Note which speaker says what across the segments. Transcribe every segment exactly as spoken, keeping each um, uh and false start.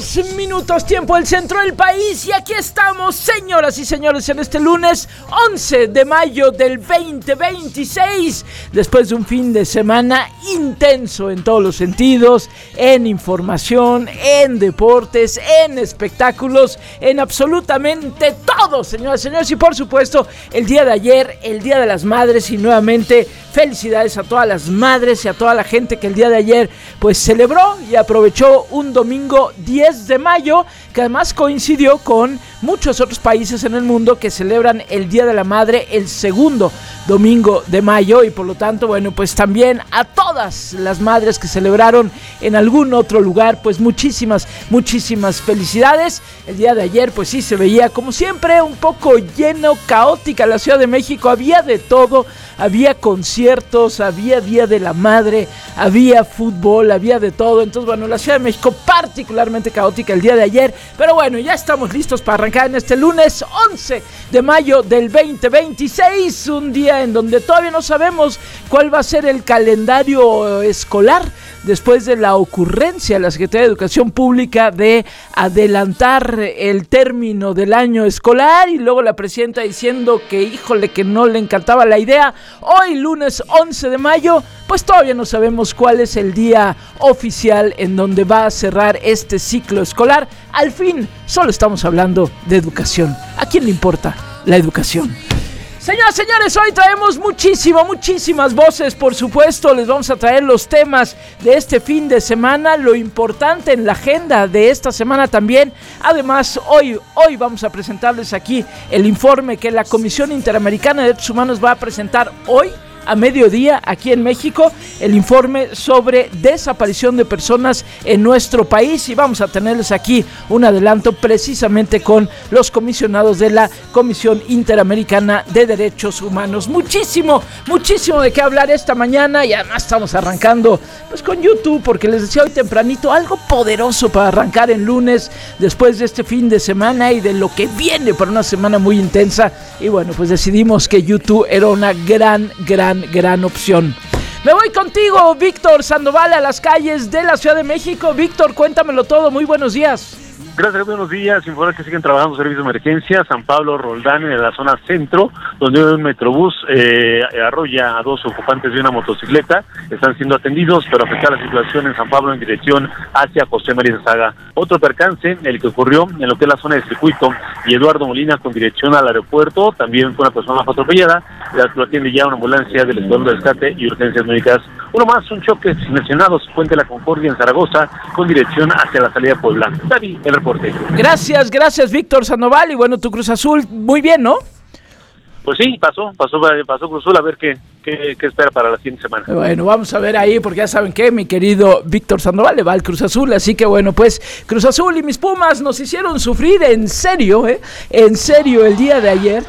Speaker 1: dos minutos, tiempo del centro del país, y aquí estamos, señoras y señores, en este lunes once de mayo del veinte veintiséis, después de un fin de semana intenso en todos los sentidos, en información, en deportes, en espectáculos, en absolutamente todo, señoras y señores, y por supuesto, el día de ayer, el Día de las Madres, y nuevamente felicidades a todas las madres y a toda la gente que el día de ayer pues celebró y aprovechó un domingo diez de mayo, que además coincidió con muchos otros países en el mundo que celebran el Día de la Madre el segundo domingo de mayo, y por lo tanto, bueno, pues también a todas las madres que celebraron en algún otro lugar, pues muchísimas, muchísimas felicidades. El día de ayer pues sí se veía como siempre un poco lleno, caótica la Ciudad de México, había de todo, había conciertos, había Día de la Madre, había fútbol, había de todo. Entonces, bueno, la Ciudad de México particularmente caótica el día de ayer, pero bueno, ya estamos listos para arrancar en este lunes once de mayo del veinte veintiséis, un día en donde todavía no sabemos cuál va a ser el calendario escolar después de la ocurrencia de la Secretaría de Educación Pública de adelantar el término del año escolar, y luego la presidenta diciendo que, híjole, que no le encantaba la idea. Hoy, lunes once de mayo, pues todavía no sabemos cuál es el día oficial en donde va a cerrar este ciclo escolar. Al fin, solo estamos hablando de educación. ¿A quién le importa la educación? Señoras, señores, hoy traemos muchísimo, muchísimas voces, por supuesto. Les vamos a traer los temas de este fin de semana, lo importante en la agenda de esta semana también. Además, hoy, hoy vamos a presentarles aquí el informe que la Comisión Interamericana de Derechos Humanos va a presentar hoy a mediodía aquí en México, el informe sobre desaparición de personas en nuestro país, y vamos a tenerles aquí un adelanto precisamente con los comisionados de la Comisión Interamericana de Derechos Humanos. Muchísimo, muchísimo de qué hablar esta mañana, y además estamos arrancando pues con YouTube, porque les decía hoy tempranito, algo poderoso para arrancar en lunes después de este fin de semana y de lo que viene para una semana muy intensa, y bueno, pues decidimos que YouTube era una gran, gran gran opción. Me voy contigo, Víctor Sandoval, a las calles de la Ciudad de México. Víctor, cuéntamelo todo, muy buenos días.
Speaker 2: Gracias, buenos días. Informar que siguen trabajando servicios de emergencia. San Pablo Roldán, en la zona centro, donde un metrobús eh, arrolla a dos ocupantes de una motocicleta. Están siendo atendidos, pero afecta la situación en San Pablo en dirección hacia José María Saga. Otro percance, el que ocurrió en lo que es la zona de circuito y Eduardo Molina con dirección al aeropuerto. También fue una persona atropellada. Lo atiende ya una ambulancia del Escuadrón de Rescate y Urgencias Médicas. Uno más, un choque sin lesionados, Puente La Concordia en Zaragoza, con dirección hacia la salida de Puebla. David, el reporte.
Speaker 1: Gracias, gracias, Víctor Sandoval. Y bueno, tu Cruz Azul, muy bien, ¿no?
Speaker 2: Pues sí, pasó, pasó, pasó Cruz Azul, a ver qué, qué, qué espera para la siguiente semana.
Speaker 1: Bueno, vamos a ver ahí, porque ya saben que mi querido Víctor Sandoval le va al Cruz Azul, así que bueno, pues Cruz Azul y mis Pumas nos hicieron sufrir en serio, ¿eh? En serio el día de ayer.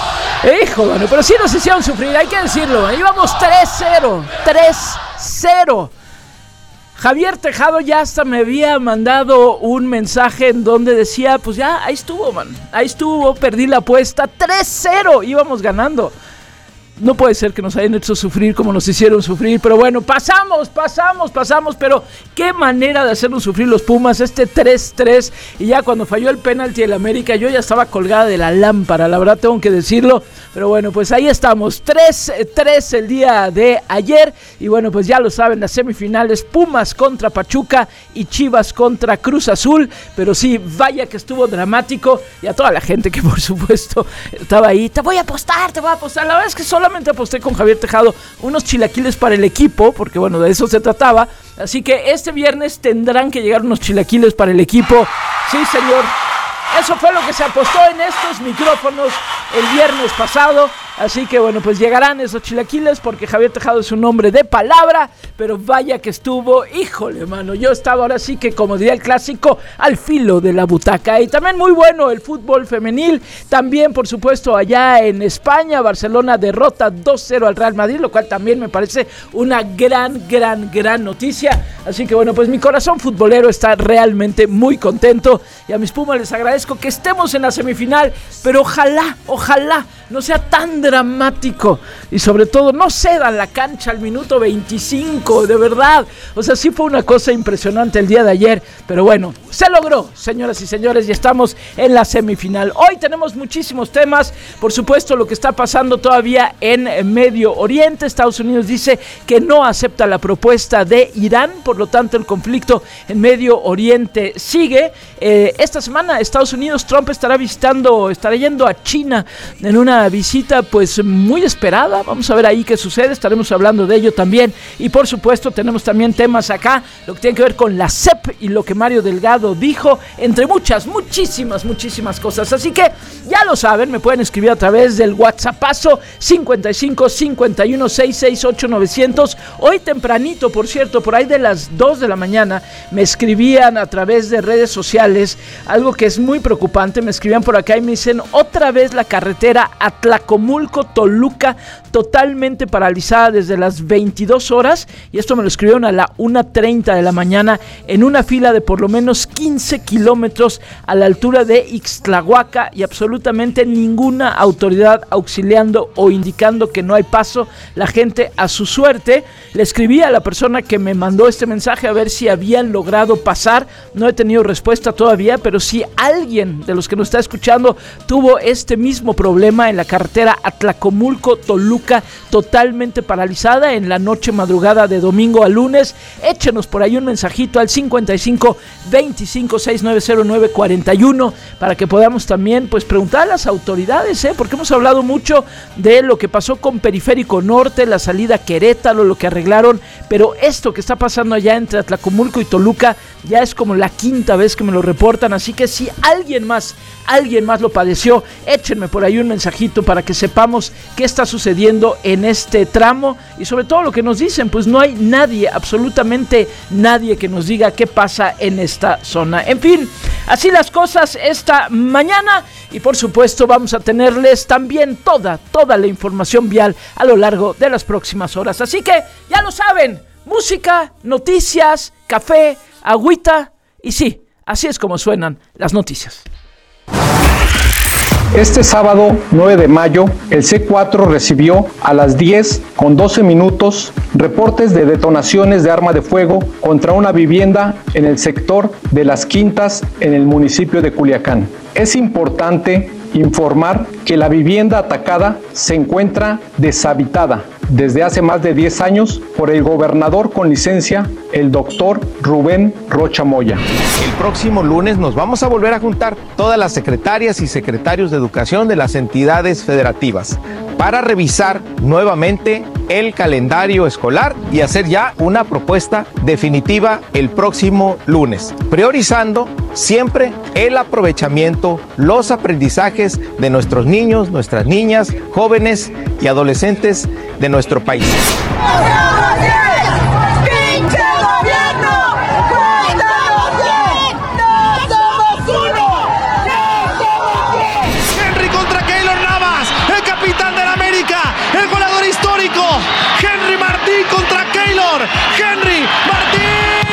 Speaker 1: Hijo, bueno, pero sí nos hicieron sufrir, hay que decirlo. Íbamos tres cero, tres cero. Javier Tejado ya hasta me había mandado un mensaje en donde decía, pues ya, ahí estuvo, man. Ahí estuvo, perdí la apuesta, tres cero, íbamos ganando. No puede ser que nos hayan hecho sufrir como nos hicieron sufrir, pero bueno, pasamos, pasamos, pasamos, pero qué manera de hacernos sufrir los Pumas, este tres tres, y ya cuando falló el penalti del América, yo ya estaba colgada de la lámpara, la verdad tengo que decirlo, pero bueno, pues ahí estamos, tres tres el día de ayer, y bueno, pues ya lo saben, las semifinales, Pumas contra Pachuca y Chivas contra Cruz Azul, pero sí, vaya que estuvo dramático, y a toda la gente que por supuesto estaba ahí, te voy a apostar, te voy a apostar, la verdad es que solo Solamente aposté con Javier Tejado unos chilaquiles para el equipo, porque bueno, de eso se trataba. Así que este viernes tendrán que llegar unos chilaquiles para el equipo. Sí, señor. Eso fue lo que se apostó en estos micrófonos el viernes pasado. Así que bueno, pues llegarán esos chilaquiles, porque Javier Tejado es un hombre de palabra, pero vaya que estuvo, híjole, mano, yo estaba ahora sí que, como diría el clásico, al filo de la butaca. Y también muy bueno el fútbol femenil, también por supuesto allá en España, Barcelona derrota dos cero al Real Madrid, lo cual también me parece una gran, gran, gran noticia. Así que bueno, pues mi corazón futbolero está realmente muy contento, y a mis Pumas les agradezco que estemos en la semifinal, pero ojalá, ojalá no sea tan dramático. Y sobre todo, no cedan la cancha al minuto veinticinco, de verdad. O sea, sí fue una cosa impresionante el día de ayer. Pero bueno, se logró, señoras y señores, y estamos en la semifinal. Hoy tenemos muchísimos temas. Por supuesto, lo que está pasando todavía en Medio Oriente. Estados Unidos dice que no acepta la propuesta de Irán. Por lo tanto, el conflicto en Medio Oriente sigue. Eh, esta semana, Estados Unidos, Trump estará visitando, estará yendo a China en una visita pues muy esperada. Vamos a ver ahí qué sucede, estaremos hablando de ello también. Y por supuesto tenemos también temas acá, lo que tiene que ver con la C E P y lo que Mario Delgado dijo, entre muchas, muchísimas, muchísimas cosas. Así que ya lo saben, me pueden escribir a través del WhatsAppazo cincuenta y cinco, cincuenta y uno, sesenta y seis, ocho, novecientos. Hoy tempranito, por cierto, por ahí de las dos de la mañana, me escribían a través de redes sociales, algo que es muy preocupante. Me escribían por acá y me dicen, otra vez la carretera Atlacomulco-Toluca totalmente paralizada desde las veintidós horas, y esto me lo escribieron a la una treinta de la mañana, en una fila de por lo menos quince kilómetros a la altura de Ixtlahuaca, y absolutamente ninguna autoridad auxiliando o indicando que no hay paso. La gente a su suerte. Le escribí a la persona que me mandó este mensaje a ver si habían logrado pasar. No he tenido respuesta todavía, pero si alguien de los que nos está escuchando tuvo este mismo problema en la carretera Atlacomulco-Toluca, totalmente paralizada en la noche madrugada de domingo a lunes, échenos por ahí un mensajito al cincuenta y cinco, veinticinco, sesenta y nueve cero nueve cuarenta y uno para que podamos también pues preguntar a las autoridades, ¿eh? Porque hemos hablado mucho de lo que pasó con Periférico Norte, la salida a Querétaro, lo que arreglaron, pero esto que está pasando allá entre Atlacomulco y Toluca ya es como la quinta vez que me lo reportan. Así que si alguien más, alguien más lo padeció, échenme por ahí un mensajito para que sepamos qué está sucediendo en este tramo, y sobre todo lo que nos dicen, pues no hay nadie, absolutamente nadie que nos diga qué pasa en esta zona. En fin, así las cosas esta mañana, y por supuesto vamos a tenerles también toda, toda la información vial a lo largo de las próximas horas. Así que ya lo saben, música, noticias, café, agüita, y sí, así es como suenan las noticias.
Speaker 3: Este sábado nueve de mayo, el C cuatro recibió a las diez con doce minutos reportes de detonaciones de arma de fuego contra una vivienda en el sector de Las Quintas, en el municipio de Culiacán. Es importante informar que la vivienda atacada se encuentra deshabitada desde hace más de diez años por el gobernador con licencia, el doctor Rubén Rocha Moya.
Speaker 4: El próximo lunes nos vamos a volver a juntar todas las secretarias y secretarios de educación de las entidades federativas para revisar nuevamente el calendario escolar y hacer ya una propuesta definitiva el próximo lunes, priorizando siempre el aprovechamiento, los aprendizajes de nuestros niños, nuestras niñas, jóvenes y adolescentes de nuestro país.
Speaker 5: Henry contra Keylor Navas, el capitán del América, el goleador histórico. Henry Martín contra Keylor. Henry